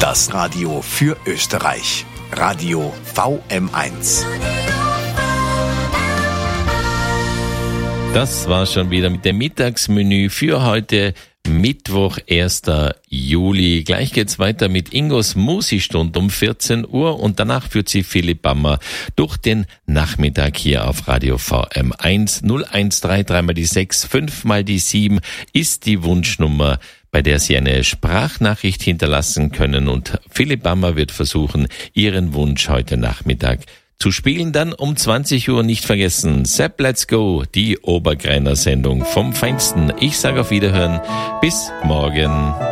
Das Radio für Österreich. Radio VM1. Das war schon wieder mit dem Mittagsmenü für heute, Mittwoch, 1. Juli. Gleich geht's weiter mit Ingos Musikstund um 14 Uhr und danach führt sie Philipp Bammer durch den Nachmittag hier auf Radio VM1. 0133 mal die 6, 5 mal die 7 ist die Wunschnummer, bei der Sie eine Sprachnachricht hinterlassen können, und Philipp Bammer wird versuchen, Ihren Wunsch heute Nachmittag zu spielen. Dann um 20 Uhr nicht vergessen, Sepp Let's Go, die Obergreiner Sendung vom Feinsten. Ich sage auf Wiederhören, bis morgen.